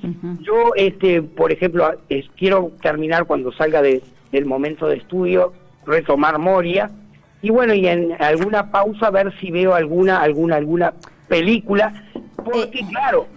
Ujú. Yo, por ejemplo, quiero terminar cuando salga del momento de estudio, retomar Moria, y bueno, y en alguna pausa ver si veo alguna película, porque claro,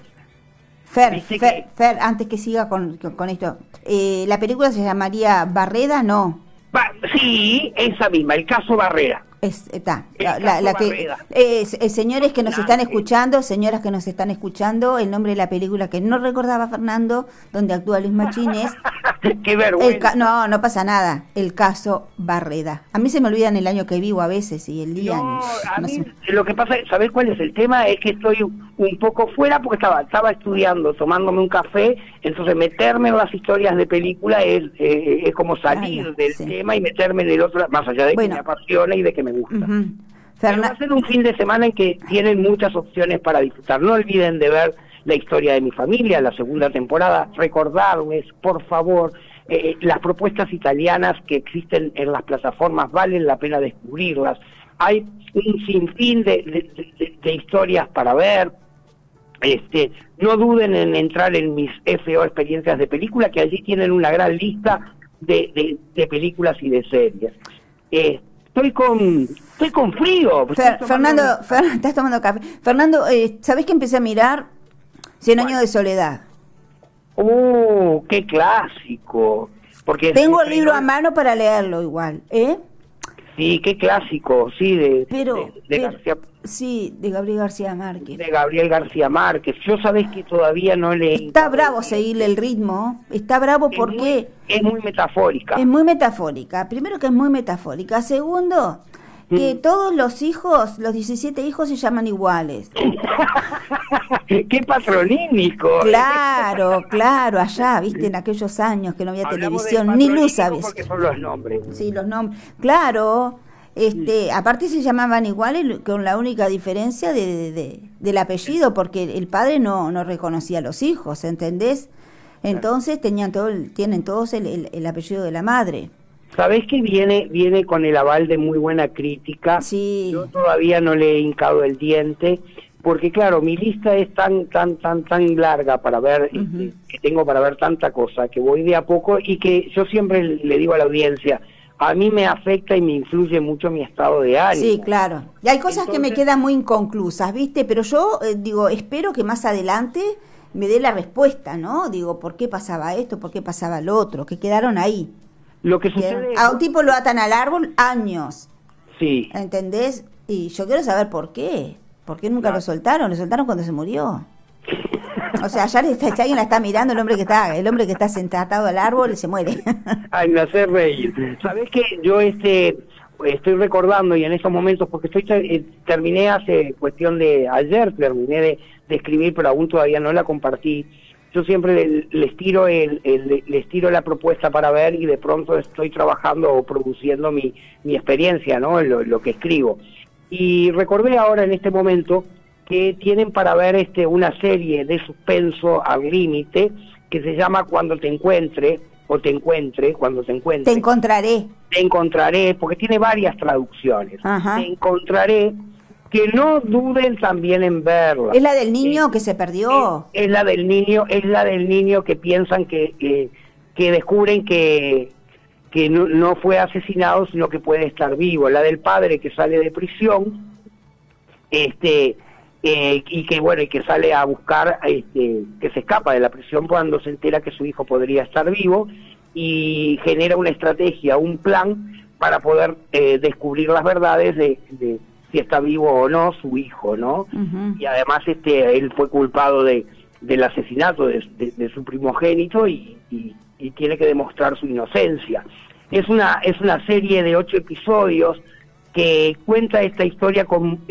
Fer, antes que siga con esto, ¿la película se llamaría Barreda? No. Sí, esa misma, el caso Barrera. Está, La que señores que nos están escuchando, señoras que nos están escuchando, el nombre de la película que no recordaba Fernando, donde actúa Luis Machines. Qué vergüenza. No pasa nada, el caso Barreda. A mí se me olvidan el año que vivo a veces y el día. No, a mí lo que pasa, ¿sabés cuál es el tema? Es que estoy un poco fuera porque estaba estudiando, tomándome un café, entonces meterme en las historias de película es como salir del tema y meterme en el otro, más allá de que me apasiona y de que me gusta. Pero va a ser un fin de semana en que tienen muchas opciones para disfrutar. No olviden de ver La historia de mi familia, la segunda temporada. Recordarles, por favor, las propuestas italianas que existen en las plataformas, valen la pena descubrirlas. Hay un sinfín de historias para ver. No duden en entrar en mis FO experiencias de película, que allí tienen una gran lista de películas y de series. Estoy con frío. Fernando, estás tomando café. Fernando, ¿sabés que empecé a mirar 100 años de soledad? ¡Oh, qué clásico! Porque tengo el libro a mano para leerlo igual, Sí, qué clásico, sí, de García. Sí, de Gabriel García Márquez. De Gabriel García Márquez. Yo sabés que todavía no leí. Está bravo seguirle el ritmo. Está bravo porque es muy metafórica. Es muy metafórica. Primero que es muy metafórica. Segundo, que todos los hijos, los 17 hijos se llaman iguales. ¡Qué patronímico! Claro, allá, viste, en aquellos años que no había televisión, ni luz había. Porque son los nombres. Sí, los nombres. Claro, aparte se llamaban iguales con la única diferencia del apellido, porque el padre no reconocía a los hijos, ¿entendés? Entonces tienen todos el apellido de la madre. ¿Sabés que viene con el aval de muy buena crítica? Sí. Yo todavía no le he hincado el diente, porque claro, mi lista es tan larga para ver, que tengo para ver tanta cosa, que voy de a poco y que yo siempre le digo a la audiencia, a mí me afecta y me influye mucho mi estado de ánimo. Sí, claro. Y hay cosas que me quedan muy inconclusas, ¿viste? Pero yo, espero que más adelante me dé la respuesta, ¿no? Digo, ¿por qué pasaba esto? ¿Por qué pasaba lo otro? Que quedaron ahí. Lo que sucede... A un tipo lo atan al árbol años. Sí. ¿Entendés? Y yo quiero saber por qué. ¿Por qué nunca lo soltaron? Lo soltaron cuando se murió. O sea, ya si alguien la está mirando, el hombre que está sentado al árbol se muere. Ay, me hace reír. ¿Sabés qué? Yo estoy recordando, y en estos momentos, porque terminé hace cuestión de ayer, terminé de escribir, pero aún todavía no la compartí. Yo siempre les tiro la propuesta para ver y de pronto estoy trabajando o produciendo mi experiencia, ¿no? Lo que escribo. Y recordé ahora en este momento que tienen para ver una serie de suspenso al límite que se llama Cuando te encuentre, o te encuentre, cuando te encuentre. Te encontraré. Te encontraré, porque tiene varias traducciones. Ajá. Te encontraré, que no duden también en verla. ¿Es la del niño que se perdió? Es la del niño que piensan que descubren que no fue asesinado, sino que puede estar vivo. La del padre que sale de prisión, y que sale a buscar, que se escapa de la prisión cuando se entera que su hijo podría estar vivo y genera una estrategia, un plan para poder descubrir las verdades de si está vivo o no su hijo, ¿no? Uh-huh. Y además él fue culpado del asesinato de su primogénito y tiene que demostrar su inocencia. Es una serie de 8 episodios que cuenta esta historia con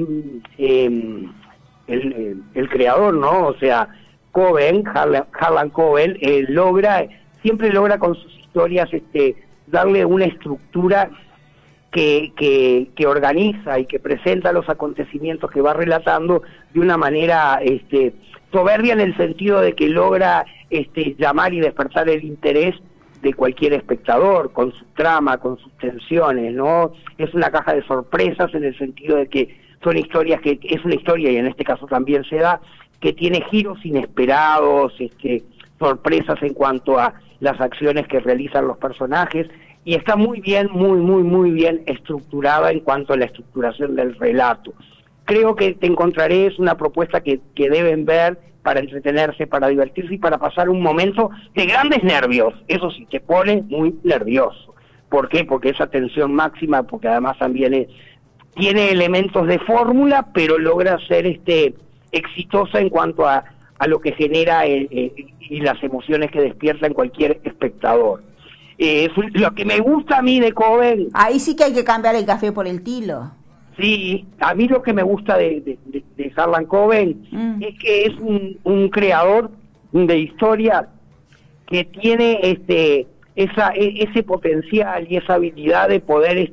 el creador, ¿no? O sea, Harlan Coben, siempre logra con sus historias darle una estructura que organiza y que presenta los acontecimientos que va relatando de una manera soberbia, en el sentido de que logra llamar y despertar el interés de cualquier espectador, con su trama, con sus tensiones, ¿no? Es una caja de sorpresas en el sentido de que son historias es una historia, y en este caso también se da, que tiene giros inesperados, sorpresas en cuanto a las acciones que realizan los personajes, y está muy bien, muy bien estructurada en cuanto a la estructuración del relato. Creo que Te encontraré es una propuesta que deben ver para entretenerse, para divertirse y para pasar un momento de grandes nervios. Eso sí, te pone muy nervioso. ¿Por qué? Porque esa tensión máxima, porque además también tiene elementos de fórmula, pero logra ser exitosa en cuanto a lo que genera y las emociones que despierta en cualquier espectador. Lo que me gusta a mí de Coven... Ahí sí que hay que cambiar el café por el tilo. Sí, a mí lo que me gusta de Harlan Coben es que es un creador de historia que tiene ese potencial y esa habilidad de poder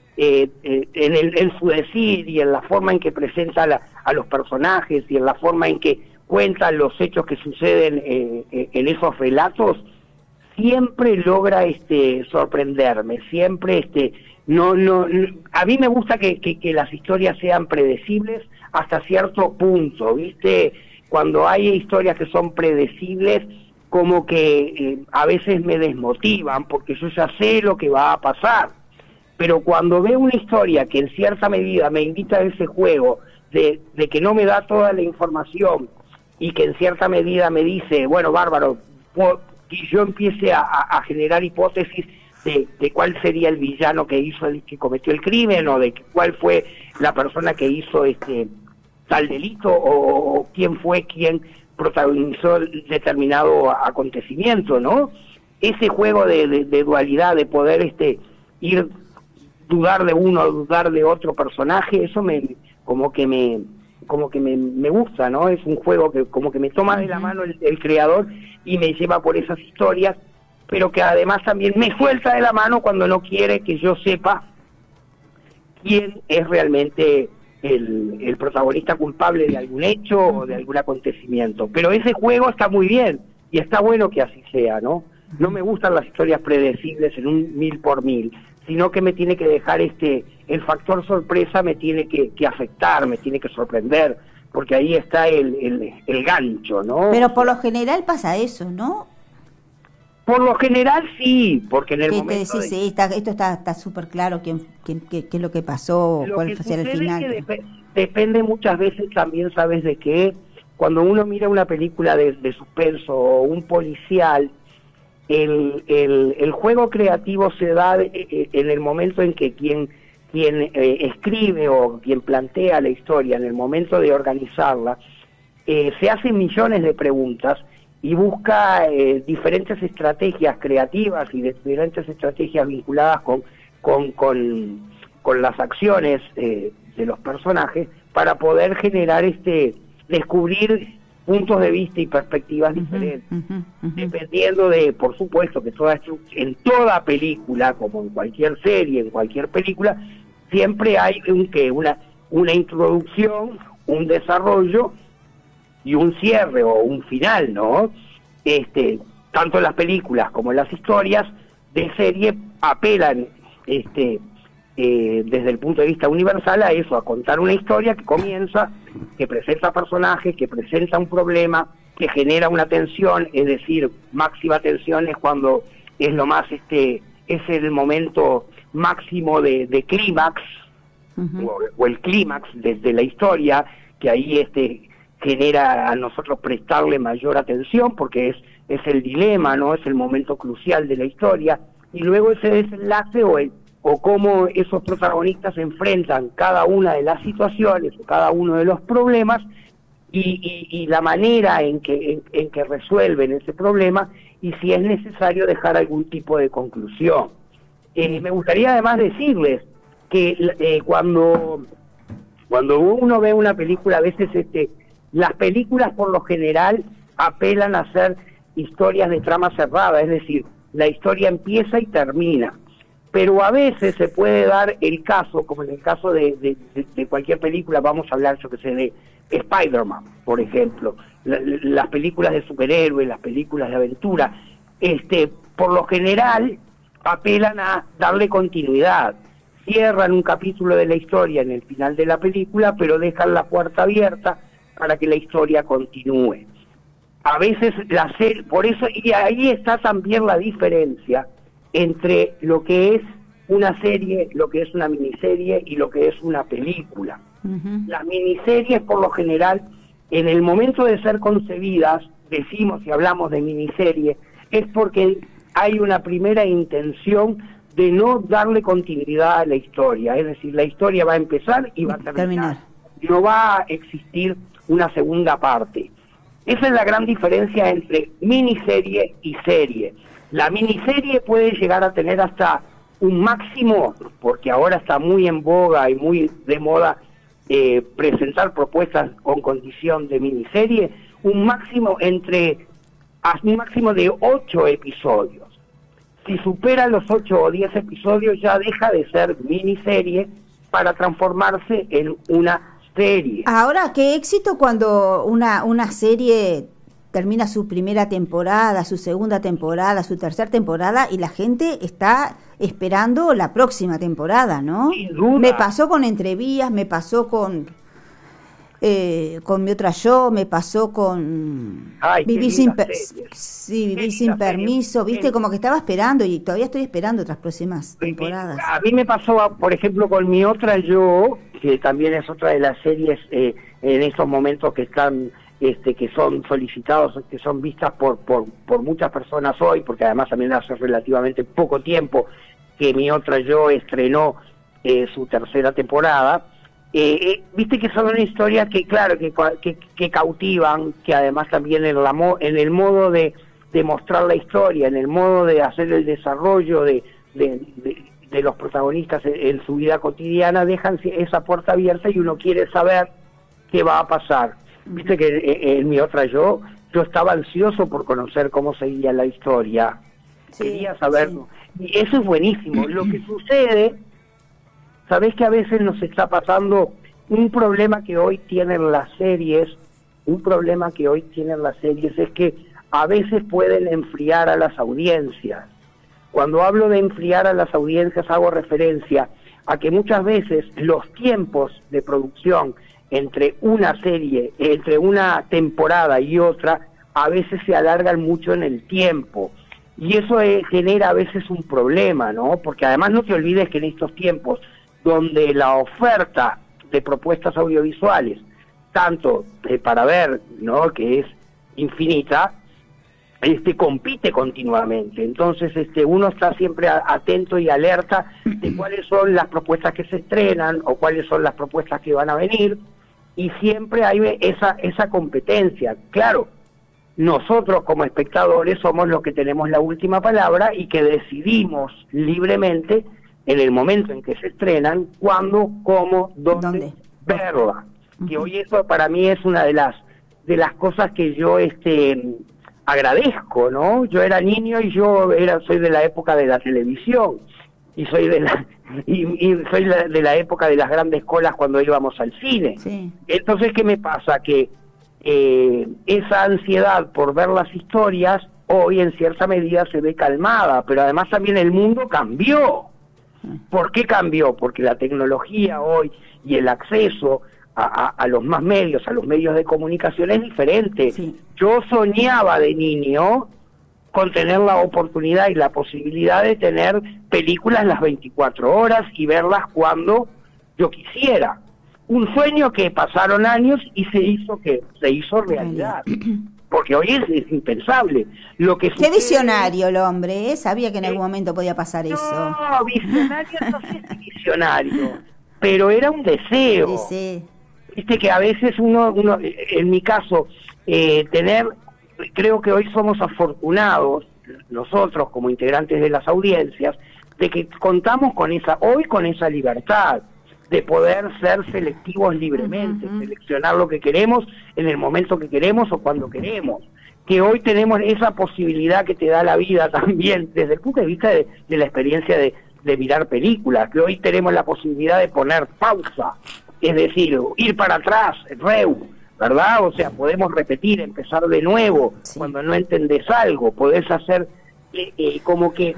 en su decir y en la forma en que presenta a los personajes y en la forma en que cuenta los hechos que suceden en esos relatos, siempre logra sorprenderme, siempre no, a mí me gusta que las historias sean predecibles hasta cierto punto, ¿viste? Cuando hay historias que son predecibles, como que a veces me desmotivan, porque yo ya sé lo que va a pasar. Pero cuando veo una historia que en cierta medida me invita a ese juego, de que no me da toda la información, y que en cierta medida me dice, bueno, bárbaro, y yo empiece a generar hipótesis de cuál sería el villano que cometió el crimen, o de cuál fue la persona que hizo tal delito, o quién fue quien protagonizó determinado acontecimiento, ¿no? Ese juego de dualidad, de poder dudar de uno, dudar de otro personaje, eso me gusta, ¿no? Es un juego que como que me toma de la mano el creador y me lleva por esas historias, pero que además también me suelta de la mano cuando no quiere que yo sepa quién es realmente el protagonista culpable de algún hecho o de algún acontecimiento. Pero ese juego está muy bien y está bueno que así sea, ¿no? No me gustan las historias predecibles en un 1000 por 1000, sino que me tiene que dejar el factor sorpresa, me tiene que afectar, me tiene que sorprender, porque ahí está el gancho, ¿no? Pero por lo general pasa eso, ¿no? Por lo general sí, porque en el momento... Te decís, sí, esto está súper claro qué es lo que pasó, cuál fue el final. Es que depende muchas veces también, ¿sabes de qué? Cuando uno mira una película de suspenso o un policial, el juego creativo se da en el momento en que quien escribe o quien plantea la historia, en el momento de organizarla, se hace millones de preguntas y busca diferentes estrategias creativas y diferentes estrategias vinculadas con las acciones de los personajes para poder generar descubrir puntos de vista y perspectivas diferentes, dependiendo de, por supuesto, que en toda película, como en cualquier serie, en cualquier película, siempre hay una introducción, un desarrollo y un cierre o un final, ¿no? Tanto en las películas como en las historias de serie apelan desde el punto de vista universal a eso, a contar una historia que comienza, que presenta personajes, que presenta un problema, que genera una tensión, es decir, máxima tensión es cuando es lo más, es el momento máximo de clímax, o el clímax de la historia, que ahí genera a nosotros prestarle mayor atención, porque es el dilema, ¿no? Es el momento crucial de la historia, y luego ese desenlace o cómo esos protagonistas enfrentan cada una de las situaciones o cada uno de los problemas y la manera en que resuelven ese problema y si es necesario dejar algún tipo de conclusión. Me gustaría además decirles que cuando uno ve una película, a veces las películas por lo general apelan a hacer historias de trama cerrada, es decir, la historia empieza y termina. Pero a veces se puede dar el caso, como en el caso de cualquier película, vamos a hablar, yo que sé, de Spider-Man, por ejemplo, las películas de superhéroes, las películas de aventura, por lo general apelan a darle continuidad, cierran un capítulo de la historia en el final de la película, pero dejan la puerta abierta para que la historia continúe. A veces la serie, por eso, y ahí está también la diferencia entre lo que es una serie, lo que es una miniserie y lo que es una película. Las miniseries, por lo general, en el momento de ser concebidas, decimos y hablamos de miniserie, es porque hay una primera intención de no darle continuidad a la historia, es decir, la historia va a empezar y va a terminar. No va a existir una segunda parte. Esa es la gran diferencia entre miniserie y serie. La miniserie puede llegar a tener hasta un máximo, porque ahora está muy en boga y muy de moda presentar propuestas con condición de miniserie, un máximo de 8 episodios. Si supera los 8 o 10 episodios ya deja de ser miniserie para transformarse en una serie. Ahora, qué éxito cuando una serie termina su primera temporada, su segunda temporada, su tercera temporada y la gente está esperando la próxima temporada, ¿no? Sin duda. Me pasó con Entrevías, me pasó con Mi Otra Yo, me pasó con Vivir sin Permiso, viste, como que estaba esperando y todavía estoy esperando otras próximas temporadas. A mí me pasó, por ejemplo, con Mi Otra Yo, que también es otra de las series en estos momentos que están que son solicitados, que son vistas por muchas personas hoy, porque además también hace relativamente poco tiempo que Mi Otra Yo estrenó su tercera temporada. Viste que son una historia que, claro, que cautivan, que además también en el modo de mostrar la historia, en el modo de hacer el desarrollo de los protagonistas en su vida cotidiana, dejan esa puerta abierta y uno quiere saber qué va a pasar. Viste que en Mi Otra Yo estaba ansioso por conocer cómo seguía la historia. Sí, quería saberlo. Sí. Y eso es buenísimo. Lo que sucede, sabés que a veces nos está pasando un problema que hoy tienen las series, es que a veces pueden enfriar a las audiencias. Cuando hablo de enfriar a las audiencias hago referencia a que muchas veces los tiempos de producción entre una serie, entre una temporada y otra, a veces se alargan mucho en el tiempo. Y eso genera a veces un problema, ¿no? Porque además no te olvides que en estos tiempos, donde la oferta de propuestas audiovisuales, tanto para ver, ¿no?, que es infinita, compite continuamente. Entonces uno está siempre atento y alerta de cuáles son las propuestas que se estrenan o cuáles son las propuestas que van a venir, y siempre hay esa competencia. Claro, nosotros como espectadores somos los que tenemos la última palabra y que decidimos libremente en el momento en que se estrenan, cuándo, cómo, dónde verla. Que hoy eso para mí es una de las cosas que yo agradezco, ¿no? Yo era niño y soy de la época de la televisión y soy de la época de las grandes colas cuando íbamos al cine. Sí. Entonces, ¿qué me pasa? Que esa ansiedad por ver las historias hoy en cierta medida se ve calmada, pero además también el mundo cambió. ¿Por qué cambió? Porque la tecnología hoy y el acceso a los más medios, a los medios de comunicación es diferente. Sí. Yo soñaba de niño con tener la oportunidad y la posibilidad de tener películas las 24 horas y verlas cuando yo quisiera. Un sueño que pasaron años y se hizo realidad. Porque hoy es impensable. Qué visionario el hombre, ¿eh? Sabía que en algún momento podía pasar eso. No, visionario no sé si visionario, pero era un deseo. Sí. Viste que a veces uno en mi caso, creo que hoy somos afortunados, nosotros como integrantes de las audiencias, de que contamos con esa libertad de poder ser selectivos libremente, seleccionar lo que queremos en el momento que queremos o cuando queremos. Que hoy tenemos esa posibilidad que te da la vida también, desde el punto de vista de la experiencia de mirar películas, que hoy tenemos la posibilidad de poner pausa, es decir, ir para atrás, ¿verdad? O sea, podemos repetir, empezar de nuevo, sí. Cuando no entendés algo, podés hacer como que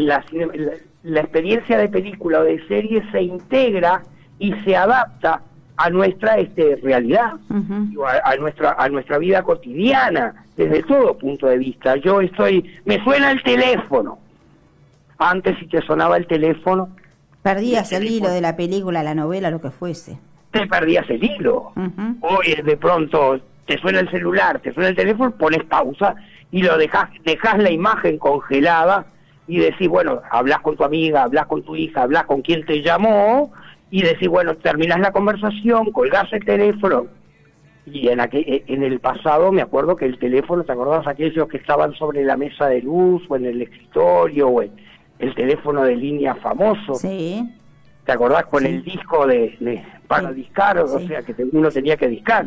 la experiencia de película o de serie se integra y se adapta a nuestra realidad, a nuestra vida cotidiana, desde todo punto de vista. Me suena el teléfono. Antes, si te sonaba el teléfono, perdías el hilo de la película, la novela, lo que fuese. Te perdías el hilo. Hoy de pronto te suena el celular, te suena el teléfono, pones pausa y lo dejás la imagen congelada y decís, bueno, hablas con tu amiga, hablas con tu hija, hablas con quien te llamó y decís, bueno, terminás la conversación, colgás el teléfono. Y en el pasado me acuerdo que el teléfono, ¿te acordás aquellos que estaban sobre la mesa de luz o en el escritorio o en el teléfono de línea famoso? Sí. ¿Te acordás con el disco para discar? O sea, que uno tenía que discar.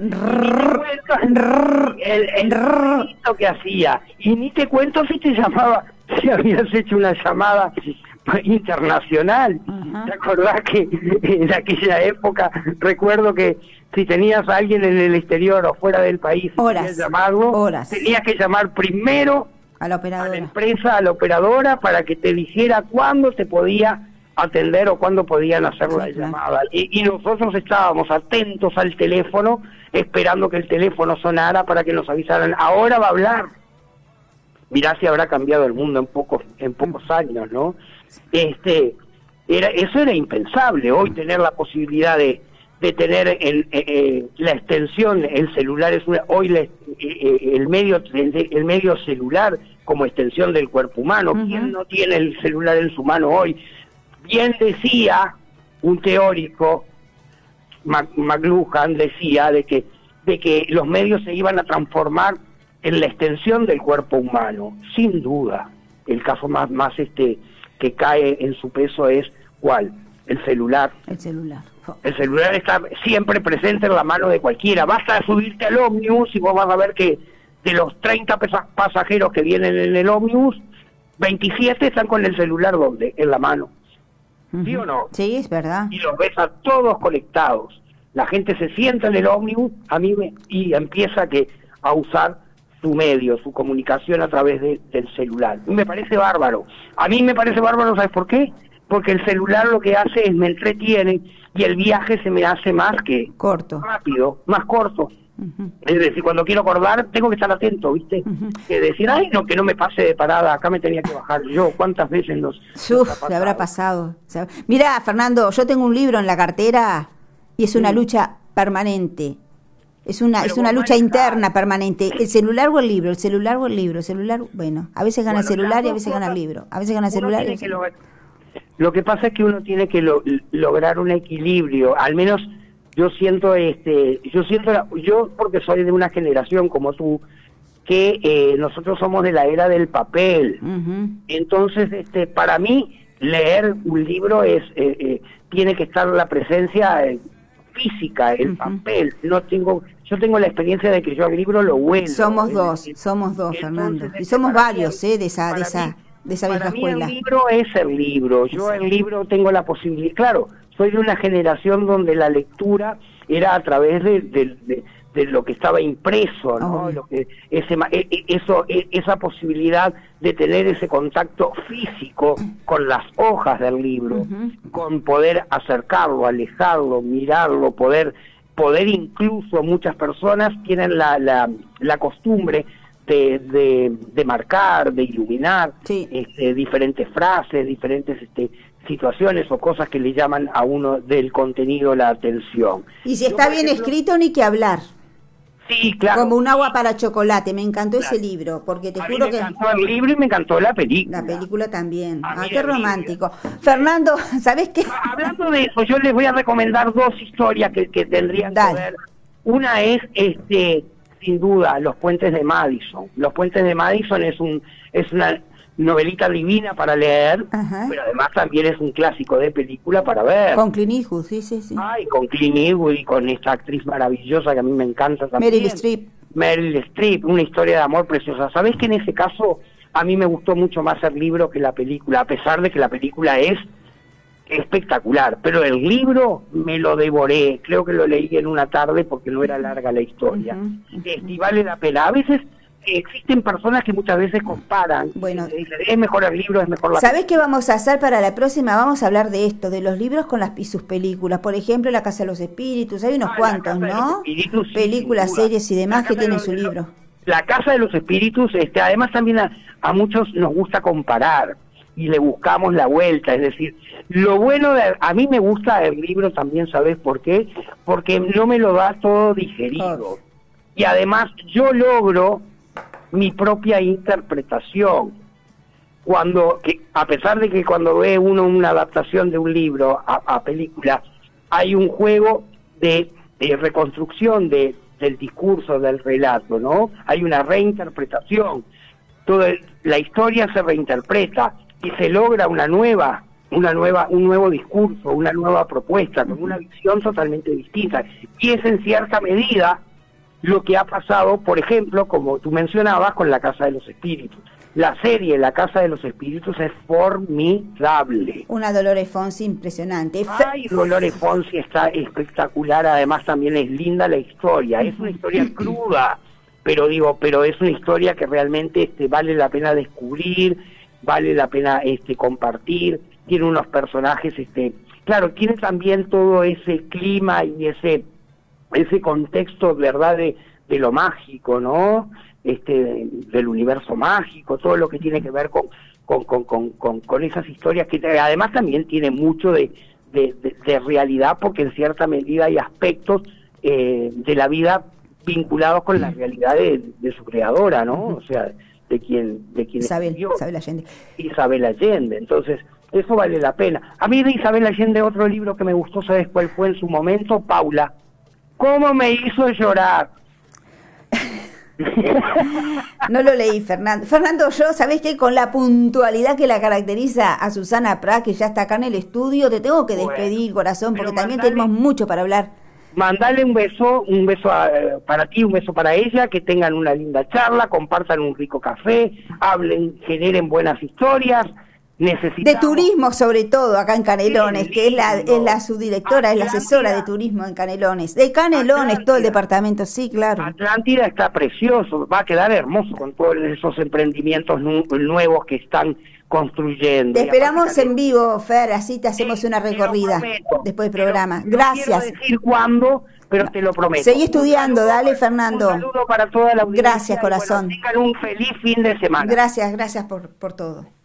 El ruidito que hacía. Y ni te cuento si te llamaba, si habías hecho una llamada internacional. ¿Te acordás que en aquella época, recuerdo que si tenías a alguien en el exterior o fuera del país, tenías que llamar primero a la empresa, a la operadora, para que te dijera cuándo te podía atender o cuándo podían hacer la llamada. Y nosotros estábamos atentos al teléfono, esperando que el teléfono sonara para que nos avisaran, ahora va a hablar. Mirá si habrá cambiado el mundo en pocos años, ¿no? Eso era impensable. Hoy tener la posibilidad de tener la extensión, el celular es el medio celular como extensión del cuerpo humano. ¿Quién no tiene el celular en su mano hoy? Bien decía un teórico, McLuhan decía de que los medios se iban a transformar en la extensión del cuerpo humano, sin duda. El caso más que cae en su peso es ¿cuál? El celular. El celular está siempre presente en la mano de cualquiera. Basta subirte al ómnibus y vos vas a ver que de los 30 pasajeros que vienen en el ómnibus, 27 están con el celular en la mano. ¿Sí o no? Sí, es verdad. Y los ves a todos conectados. La gente se sienta en el ómnibus y empieza a usar su medio, su comunicación a través del celular. Me parece bárbaro. A mí me parece bárbaro, ¿sabes por qué? Porque el celular lo que hace es me entretiene y el viaje se me hace más rápido, más corto. Es decir, cuando quiero acordar, tengo que estar atento, ¿viste? Que decir, ay, no, que no me pase de parada, acá me tenía que bajar yo. ¿Cuántas veces se habrá pasado? Mira, Fernando, yo tengo un libro en la cartera y es una lucha permanente. Es una lucha interna permanente. ¿El celular o el libro? El celular o el libro. El celular, bueno, a veces gana el celular y a veces gana el libro. A veces gana el celular y Lo que pasa es que uno tiene que lograr un equilibrio. Al menos yo siento yo porque soy de una generación como tú, que nosotros somos de la era del papel. Entonces, para mí, leer un libro tiene que estar la presencia física, el papel. Yo tengo la experiencia de que yo al libro lo huelo. Somos dos, Fernando. Y somos varios, de esa vieja escuela. El libro es el libro. Yo el libro tengo la posibilidad. Claro, soy de una generación donde la lectura era a través de lo que estaba impreso, ¿no? Esa posibilidad de tener ese contacto físico con las hojas del libro, con poder acercarlo, alejarlo, mirarlo, poder incluso muchas personas tienen la costumbre de marcar, de iluminar diferentes frases, diferentes situaciones o cosas que le llaman a uno del contenido la atención. Y si está bien escrito, ni que hablar. Sí, claro. Como un agua para chocolate. Me encantó ese libro, porque te juro que... Me encantó el libro y me encantó la película. La película también. Qué romántico. Fernando, ¿sabés qué? Hablando de eso, yo les voy a recomendar dos historias que tendrían que ver. Una es, sin duda, Los Puentes de Madison. Los Puentes de Madison es una novelita divina para leer, pero además también es un clásico de película para ver. Con Clint Eastwood, sí. Ay, con Clint Eastwood y con esta actriz maravillosa que a mí me encanta también. Meryl Streep, una historia de amor preciosa. ¿Sabés que en ese caso a mí me gustó mucho más el libro que la película, a pesar de que la película es espectacular, pero el libro me lo devoré, creo que lo leí en una tarde porque no era larga la historia. Y vale la pena. A veces existen personas que muchas veces comparan. Bueno, dicen, es mejor el libro, es mejor la ¿sabés qué vamos a hacer para la próxima? Vamos a hablar de esto, de los libros con y sus películas. Por ejemplo, La Casa de los Espíritus, hay unos cuantos, ¿no? Espíritus, sí, Películas, series y demás que tienen su libro. La Casa de los Espíritus, además también a muchos nos gusta comparar y le buscamos la vuelta, es decir, lo bueno a mí me gusta el libro también, ¿sabes por qué? Porque no me lo da todo digerido. Y además yo logro mi propia interpretación. A pesar de que cuando ve uno una adaptación de un libro a película, hay un juego de reconstrucción del discurso, del relato, ¿no? Hay una reinterpretación. La historia se reinterpreta y se logra un nuevo discurso, una nueva propuesta, con una visión totalmente distinta. Y es en cierta medida lo que ha pasado, por ejemplo, como tú mencionabas, con La Casa de los Espíritus. La serie La Casa de los Espíritus es formidable. Una Dolores Fonsi impresionante. Ay, Dolores Fonsi está espectacular, además también es linda la historia. Es una historia cruda, pero es una historia que realmente vale la pena descubrir, vale la pena compartir. Tiene unos personajes, claro, tiene también todo ese clima y ese contexto, ¿verdad?, de lo mágico, ¿no? Del universo mágico, todo lo que tiene que ver con esas historias que además también tiene mucho de realidad, porque en cierta medida hay aspectos de la vida vinculados con la realidad de su creadora, ¿no? O sea, de quien Isabel Allende. Isabel Allende. Entonces, eso vale la pena. A mí de Isabel Allende otro libro que me gustó, ¿sabes cuál fue en su momento? Paula. ¿Cómo me hizo llorar? No lo leí, Fernando. Fernando, yo, ¿sabés qué? Con la puntualidad que la caracteriza a Susana Prat, que ya está acá en el estudio, te tengo que despedir, corazón, porque también tenemos mucho para hablar. Mandale un beso para ti, un beso para ella, que tengan una linda charla, compartan un rico café, hablen, generen buenas historias. De turismo, sobre todo, acá en Canelones, que es la subdirectora, es la asesora de turismo en Canelones. De Canelones, todo el departamento, sí, claro. Atlántida está precioso, va a quedar hermoso con todos esos emprendimientos nuevos que están construyendo. Te esperamos en vivo, Fer, así te hacemos una recorrida después del programa. Gracias. No quiero decir cuándo, pero te lo prometo. Seguí estudiando, dale, Fernando. Un saludo para toda la audiencia. Gracias, corazón. Tengan un feliz fin de semana. Gracias por todo.